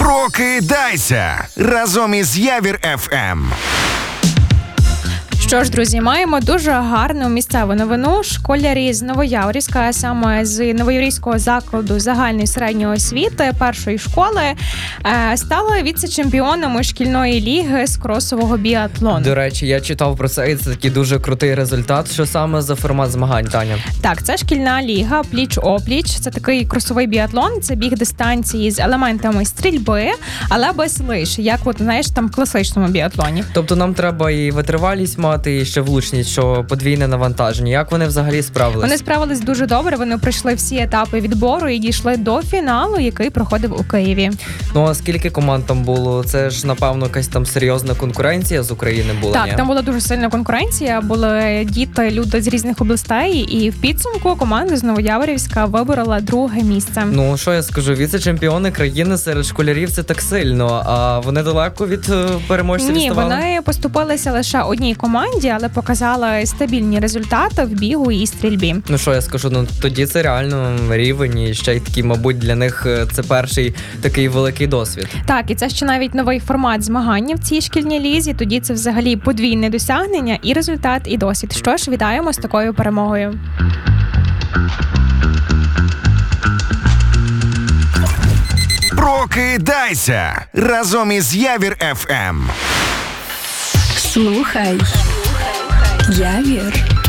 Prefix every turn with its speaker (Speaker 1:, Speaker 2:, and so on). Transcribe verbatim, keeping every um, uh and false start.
Speaker 1: Прокидайся разом із Явір еф ем.
Speaker 2: Що ж, друзі, маємо дуже гарну місцеву новину. Школярі з Новояворівська, а саме з Новояворівського закладу загальної середньої освіти першої школи, стали віце-чемпіонами шкільної ліги з кросового біатлону.
Speaker 3: До речі, я читав про це, і це такий дуже крутий результат. Що саме за формат змагань, Таня?
Speaker 2: Так, це шкільна ліга пліч-опліч. Це такий кросовий біатлон, це біг дистанції з елементами стрільби, але без лиш, як от, знаєш, там в класичному біатлоні.
Speaker 3: Тобто нам треба і витривалість мати, і ще влучність, що подвійне навантаження. Як вони взагалі справились?
Speaker 2: Вони справились дуже добре, вони пройшли всі етапи відбору і дійшли до фіналу, який проходив у Києві.
Speaker 3: Ну, а скільки команд там було? Це ж, напевно, якась там серйозна конкуренція з України була,
Speaker 2: Так,
Speaker 3: ні?
Speaker 2: там була дуже сильна конкуренція, були діти, люди з різних областей, і в підсумку команда з Новояворівська виборола друге місце.
Speaker 3: Ну, що я скажу, віце-чемпіони країни серед школярів – це так сильно, а вони далеко від переможців
Speaker 2: Ні,
Speaker 3: відставали?
Speaker 2: вони поступилися лише одній команді, але показали стабільні результати в бігу і стрільбі.
Speaker 3: Ну, що я скажу, ну тоді це реально рівень, і ще й такий, мабуть, для них це перший такий великий досвід.
Speaker 2: Так, і це ще навіть новий формат змагання в цій шкільній лізі, тоді це взагалі подвійне досягнення і результат, і досвід. Що ж, вітаємо з такою перемогою.
Speaker 1: Прокидайся разом із Явір еф ем.
Speaker 4: Слухай Явір.